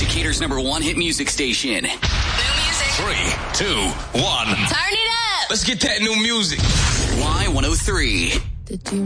Decatur's #1 hit music station. New music. 3, 2, 1. Turn it up. Let's get that new music. Y103. Did you